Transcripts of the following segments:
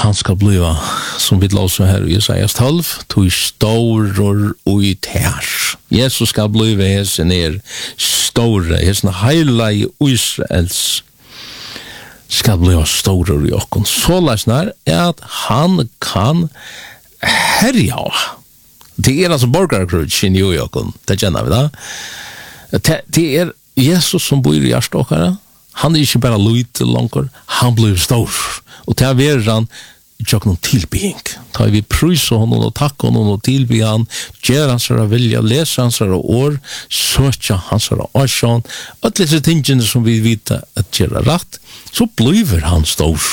han skal bliva, som vi låser her i Jesajas 12, tog storor ui tær. Jesus skal bliva hesen store, hesen heila i Israels skal bliva storor i okkon. Så lesnar at han kan herja. Det altså borgarkrutsin i okkon, det kjenner vi da. Det Jesus som bor i hjertet okkara. Han ikke bare lite langer, han blir stor. Og til å han gjør noen tilbygging. Da vi pryser honom og takker honom og tilbyr han, gjør hans vilja, leser hans år, søker hans årsjån, og disse tingene som vi vet at gjør rett, så blir han stor.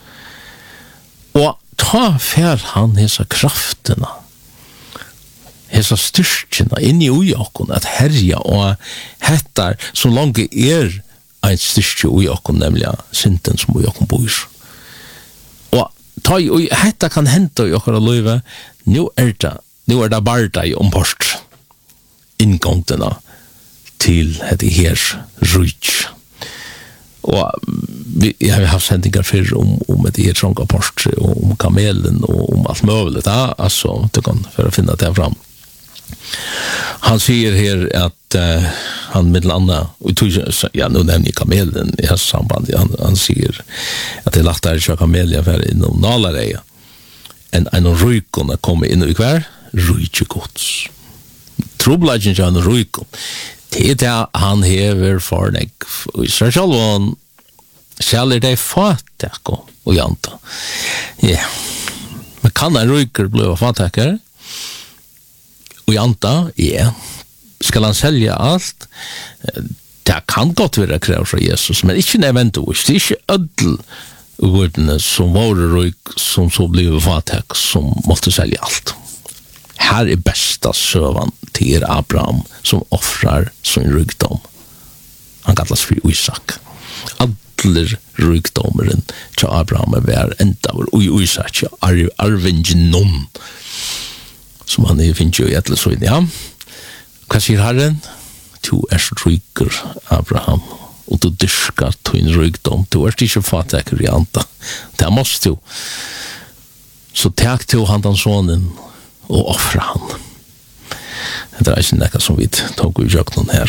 Og ta fer han hese kraftene, hese styrkene inn i ujokken, at herja og hettar så langt en styrke ui okkom, nemlig synden som ui okkom bor. Og ta i hetta kan henta i okkara løyve, nu det barda i ombort inngångtena til hette her rujt. Og jeg har haft sendingar fyrr om et her trånga port, om kamelen og om alt møvlet, altså, du kan for å finne det fram. Han sier her at han med landa, ja, nu nevner jeg kamelen i hans samband, han sier at det er lagt der kjøk kamelen for innom Nalareia enn en av røykene kommer inn i hver røykegods. Trobladjen kjøk en røyken, det er det han hever for deg, og så selv han selger deg fatak og janta. Ja, men kan en røyker bli fatakere? Og janta, ja, skal han selge alt? Det kan godt være krav fra Jesus, men ikke nødvendigvis. Det er ikke ødel ordene som var røyk, som så ble fatak, som måtte selge alt. Her er besta søvan til Abraham, som offrar sin rykdom. Han kallas for Isak. Alle rykdomeren til Abraham er enda var Isak, arvingen noen, som han finner jo i etter så inn, ja. Hva sier Herren? Du så ryker, Abraham, og du dyrker din rykdom. Du ikke fattaker i anta. Det måste du. Så takk til han den sonen og offre han. Det ikke noe som vi tok i jøkken her.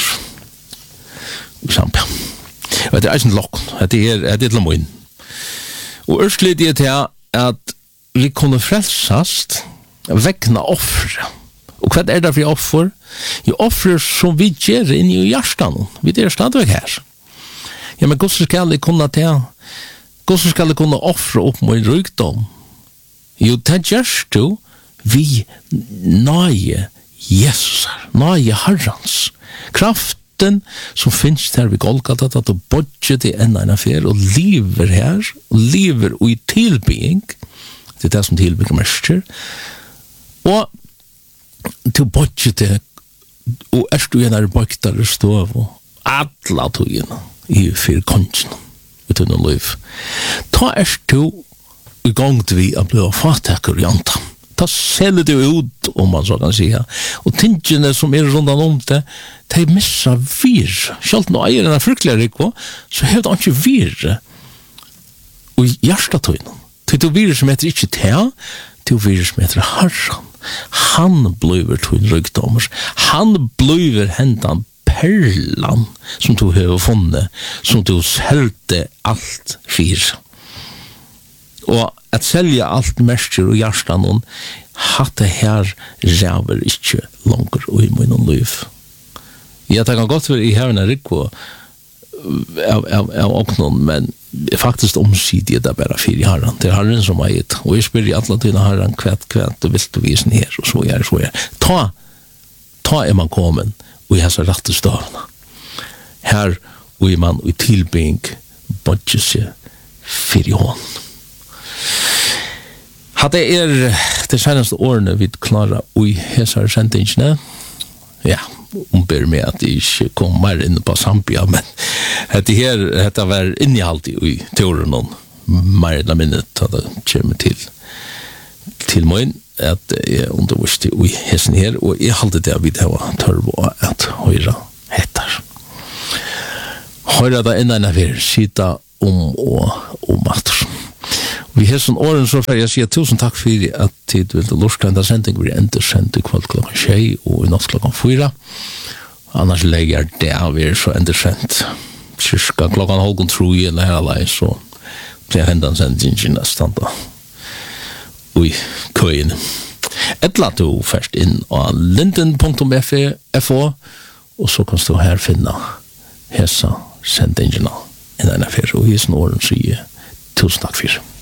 Det ikke lokken. Det er til moin. Og ørselig det til at vi kunne frelsast vekna offre. Og hva det for offer? Jo, offer som vi gjør inn i hjertan. Vi er stadigvæk her. Ja, men hvordan skal jeg kunne ta? Hvordan skal jeg kunne offre opp mot rykdom? Jo, det gjørs du vi nøye Jesus, nøye Herrens. Kraften som finnes her ved Golgata, at du bodger til enda en affær, og lever her, og lever i tilbygging. Det er det som tilbygger mester. Og til bodgete og du en bøktere stov og alle togene i fyr kongen uten noen liv. Ta du i gang til vi å bli fattaker i anta. Ta selger du ut, om man så kan si. Og tingene som rundt om det, de misser vir. Selv når eieren er fryktelig rik på, så har de ikke vir. Og hjertetøyene. Til du vir som heter ikke te, til vir som heter Herren. Han bliver til rykdommer. Han bliver hentan perlan som du har funnet, som du selte alt fyr. Og at selja alt mester og hjertan hatt det her ræver ikke langer og i munnen liv. Jeg tenker godt for i hevna rikko av oknon, men faktisk omsidig det bare fyr i Herren. Det er Herren som har gitt. Og jeg spør i alle tiden Herren kvett og vilt du visen her, og så er. Ta man kommet og i hese rette stavene. Her og i man og i tilbygging bodger seg fyr i hånden. Det de seneste årene vi klarer og i hese sendingene, ja, ber med at de ikke kommer inn på Zambia, men dette var innehalt i teorien noen mer eller mindre da det kommer til meg at jeg underviste i hessen her, og jeg halte det vi har tørv at høyre heter. Høyre da enda vi sida om og atter. Vi har sån åren så får jag säga tusen tack för att tid vill lorskanda sändning blir ändå sänd kväll klockan 6 och i natt klockan 4. Annars lägger det av så ändå sänd. Cirka klockan 3 eller här så blir händan sändningen nästan då. Oj, köjen. Ettla du först in på linden.fo och så kan du här finna hessa sändningarna i den här och i snåren så tusen tack för